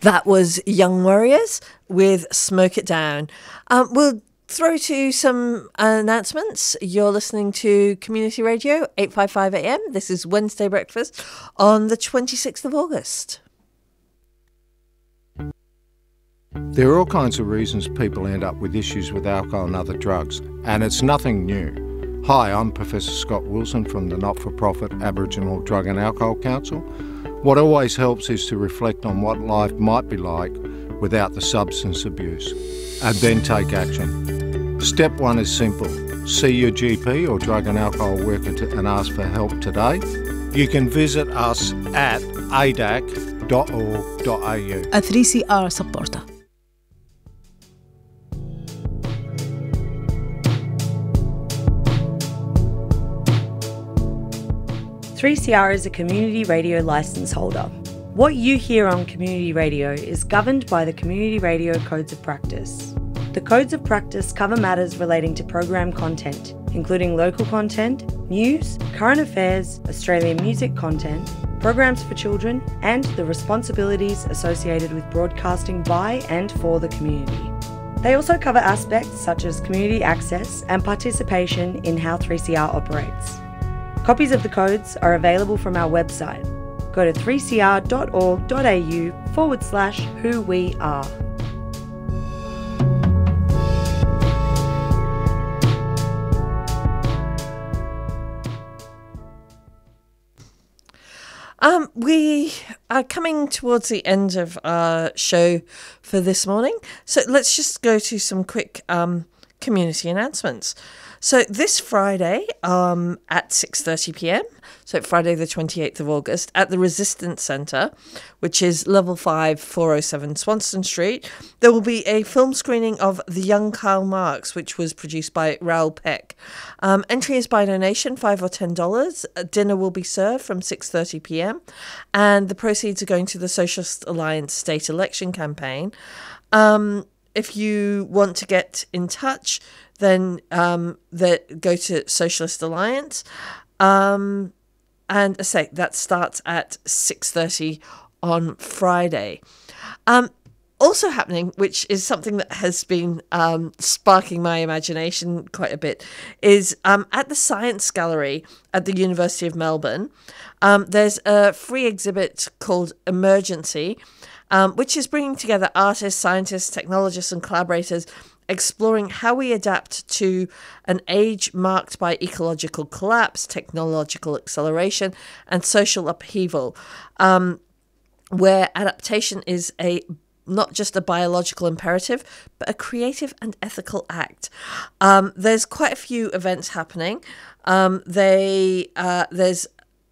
That was Young Warriors with Smoke It Down. We'll throw to some announcements. You're listening to Community Radio, 855 AM. This is Wednesday Breakfast on the 26th of August. There are all kinds of reasons people end up with issues with alcohol and other drugs, and it's nothing new. Hi, I'm Professor Scott Wilson from the not-for-profit Aboriginal Drug and Alcohol Council. What always helps is to reflect on what life might be like without the substance abuse, and then take action. Step one is simple. See your GP or drug and alcohol worker and ask for help today. You can visit us at adac.org.au. A 3CR supporter. Three CR is a community radio licence holder. What you hear on community radio is governed by the Community Radio Codes of Practice. The Codes of Practice cover matters relating to program content, including local content, news, current affairs, Australian music content, programs for children, and the responsibilities associated with broadcasting by and for the community. They also cover aspects such as community access and participation in how 3CR operates. Copies of the codes are available from our website. Go to 3cr.org.au/who we are. We are coming towards the end of our show for this morning, so let's just go to some quick community announcements. So this Friday at 6:30 p.m, so Friday the 28th of August, at the Resistance Centre, which is level 5, 407 Swanston Street, there will be a film screening of The Young Karl Marx, which was produced by Raoul Peck. Entry is by donation, $5 or $10. Dinner will be served from 6:30 p.m, and the proceeds are going to the Socialist Alliance State Election Campaign. If you want to get in touch, then go to Socialist Alliance. And I say that starts at 6:30 on Friday. Also happening, which is something that has been sparking my imagination quite a bit, is at the Science Gallery at the University of Melbourne, there's a free exhibit called Emergency, which is bringing together artists, scientists, technologists and collaborators exploring how we adapt to an age marked by ecological collapse, technological acceleration and social upheaval, where adaptation is not just a biological imperative, but a creative and ethical act. There's quite a few events happening. There's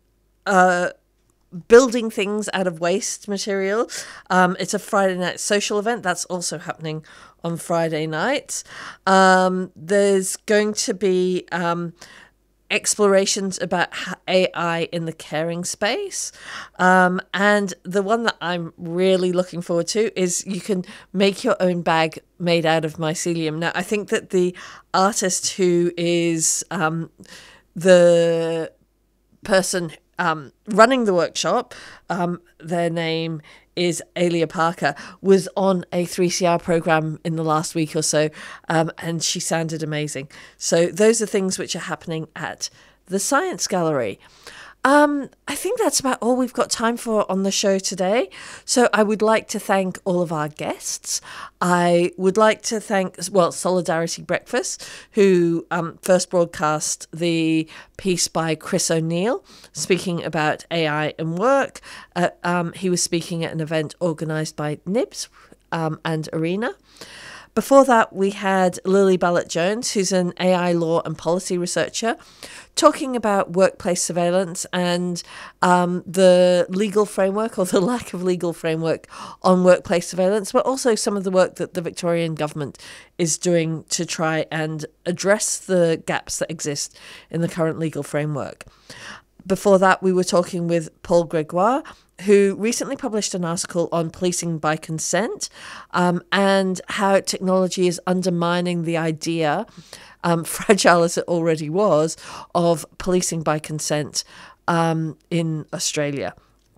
building things out of waste material. It's a Friday night social event that's also happening on Friday nights. There's going to be explorations about AI in the caring space. And the one that I'm really looking forward to is you can make your own bag made out of mycelium. Now, I think that the artist who is the person running the workshop, their name is Alia Parker, was on a 3CR program in the last week or so, and she sounded amazing. So those are things which are happening at the Science Gallery. I think that's about all we've got time for on the show today. So I would like to thank all of our guests. I would like to thank, Solidarity Breakfast, who first broadcast the piece by Chris O'Neill speaking about AI and work. He was speaking at an event organised by Nibs and Arena. Before that, we had Lily Ballett-Jones, who's an AI law and policy researcher, talking about workplace surveillance and the legal framework or the lack of legal framework on workplace surveillance, but also some of the work that the Victorian government is doing to try and address the gaps that exist in the current legal framework. Before that, we were talking with Paul Gregoire, who recently published an article on policing by consent and how technology is undermining the idea, fragile as it already was, of policing by consent in Australia.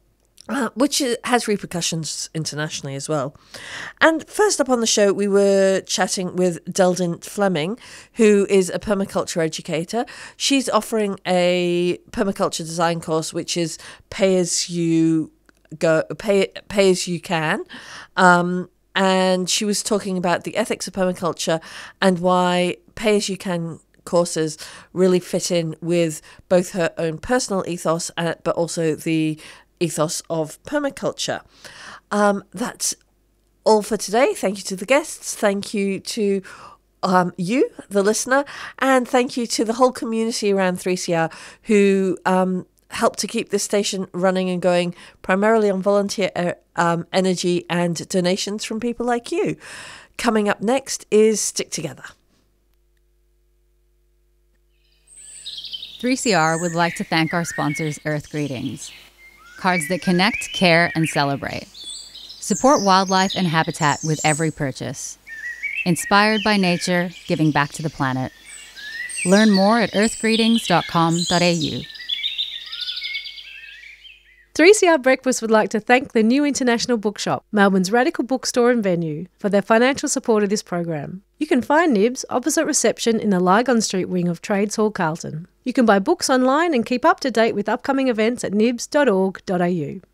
which has repercussions internationally as well. And first up on the show, we were chatting with Deldint Fleming, who is a permaculture educator. She's offering a permaculture design course, which is pay as you can. And she was talking about the ethics of permaculture and why pay as you can courses really fit in with both her own personal ethos, but also the ethos of permaculture. That's all for today. Thank you to the guests. Thank you to you, the listener, and thank you to the whole community around 3CR who help to keep this station running and going, primarily on volunteer energy and donations from people like you. Coming up next is Stick Together. 3CR would like to thank our sponsors, Earth Greetings. Cards that connect, care, and celebrate. Support wildlife and habitat with every purchase. Inspired by nature, giving back to the planet. Learn more at earthgreetings.com.au. 3CR Breakfast would like to thank the New International Bookshop, Melbourne's radical bookstore and venue, for their financial support of this program. You can find Nibs opposite reception in the Lygon Street wing of Trades Hall, Carlton. You can buy books online and keep up to date with upcoming events at nibs.org.au.